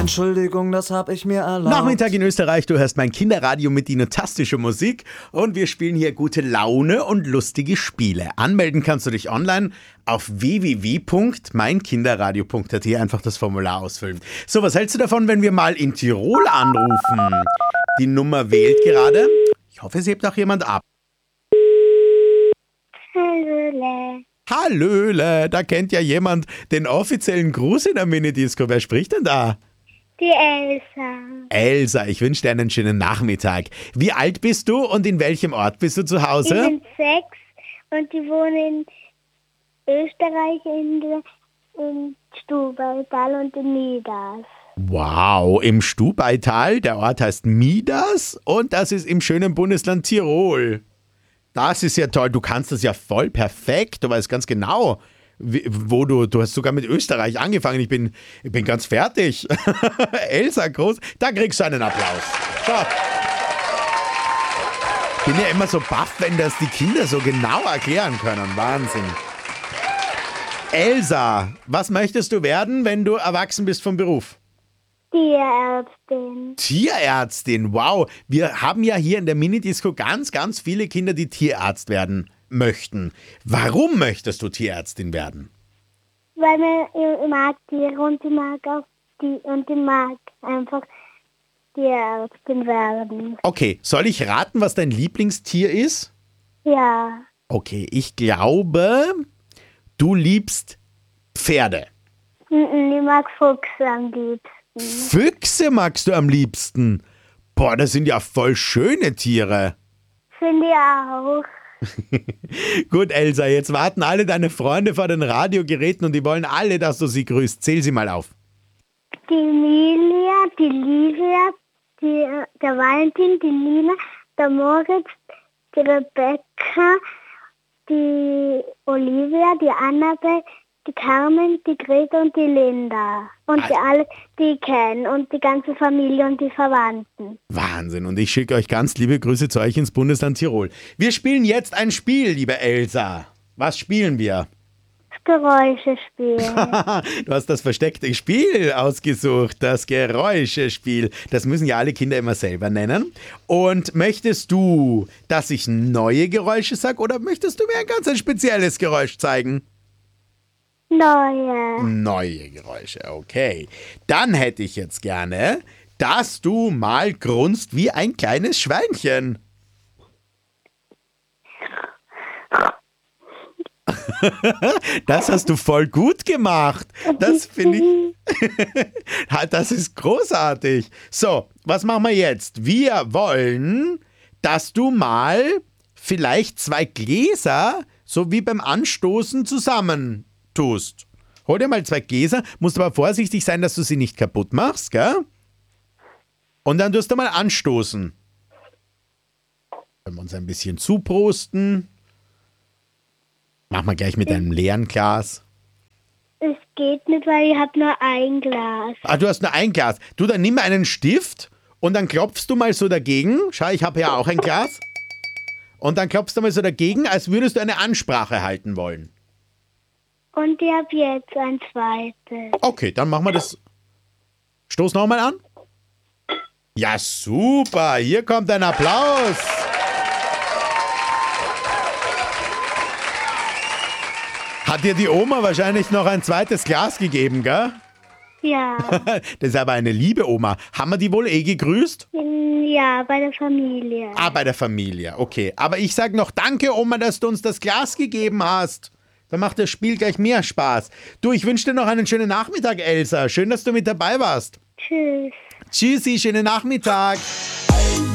Entschuldigung, das hab ich mir erlaubt. Nachmittag in Österreich, du hörst mein Kinderradio mit dinotastischer Musik und wir spielen hier gute Laune und lustige Spiele. Anmelden kannst du dich online auf www.meinkinderradio.at, einfach das Formular ausfüllen. So, was hältst du davon, wenn wir mal in Tirol anrufen? Die Nummer wählt gerade. Ich hoffe, es hebt auch jemand ab. Hallöle. Hallöle, da kennt ja jemand den offiziellen Gruß in der Minidisco. Wer spricht denn da? Die Elsa. Elsa, ich wünsche dir einen schönen Nachmittag. Wie alt bist du und in welchem Ort bist du zu Ich Hause? bin 6 und ich wohne in Österreich in Stubaital und in Midas. Wow, im Stubaital, der Ort heißt Midas und das ist im schönen Bundesland Tirol. Das ist ja toll, du kannst das ja voll perfekt, du weißt ganz genau, wo du hast sogar mit Österreich angefangen, ich bin ganz fertig. Elsa Groß, da kriegst du einen Applaus. So. Bin ja immer so baff, wenn das die Kinder so genau erklären können, Wahnsinn. Elsa, was möchtest du werden, wenn du erwachsen bist vom Beruf? Tierärztin. Tierärztin, wow. Wir haben ja hier in der Minidisco ganz, ganz viele Kinder, die Tierarzt werden möchten. Warum möchtest du Tierärztin werden? Weil ich mag Tiere und ich mag auch und ich mag einfach Tierärztin werden. Okay, soll ich raten, was dein Lieblingstier ist? Ja. Okay, ich glaube, du liebst Pferde. Ich mag Füchse am liebsten. Füchse magst du am liebsten. Boah, das sind ja voll schöne Tiere. Finde ich auch. Gut, Elsa, jetzt warten alle deine Freunde vor den Radiogeräten und die wollen alle, dass du sie grüßt. Zähl sie mal auf. Die Emilia, die Livia, der Valentin, die Lina, der Moritz, die Rebecca, die Olivia, die Annabelle, die Carmen, die Greta und die Linda. Und die alle, die ich kenne. Und die ganze Familie und die Verwandten. Wahnsinn. Und ich schicke euch ganz liebe Grüße zu euch ins Bundesland Tirol. Wir spielen jetzt ein Spiel, liebe Elsa. Was spielen wir? Das Geräuschespiel. Du hast das versteckte Spiel ausgesucht, das Geräuschespiel. Das müssen ja alle Kinder immer selber nennen. Und möchtest du, dass ich neue Geräusche sage oder möchtest du mir ein ganz spezielles Geräusch zeigen? Neue Geräusche, okay. Dann hätte ich jetzt gerne, dass du mal grunzt wie ein kleines Schweinchen. Das hast du voll gut gemacht. Das finde ich, das ist großartig. So, was machen wir jetzt? Wir wollen, dass du mal vielleicht 2 Gläser, so wie beim Anstoßen, zusammen tust. Hol dir mal 2 Gläser, musst aber vorsichtig sein, dass du sie nicht kaputt machst, gell? Und dann tust du mal anstoßen. Wenn wir uns ein bisschen zuprosten. Machen wir gleich mit einem leeren Glas. Es geht nicht, weil ich habe nur ein Glas. Ah, du hast nur ein Glas. Du, dann nimm einen Stift und dann klopfst du mal so dagegen. Schau, ich habe ja auch ein Glas. Und dann klopfst du mal so dagegen, als würdest du eine Ansprache halten wollen. Und ich habe jetzt ein zweites. Okay, dann machen wir das. Stoß nochmal an. Ja, super. Hier kommt ein Applaus. Hat dir die Oma wahrscheinlich noch ein zweites Glas gegeben, gell? Ja. Das ist aber eine liebe Oma. Haben wir die wohl gegrüßt? Ja, bei der Familie. Ah, bei der Familie, okay. Aber ich sage noch danke, Oma, dass du uns das Glas gegeben hast. Dann macht das Spiel gleich mehr Spaß. Du, ich wünsche dir noch einen schönen Nachmittag, Elsa. Schön, dass du mit dabei warst. Tschüss. Tschüssi, schönen Nachmittag.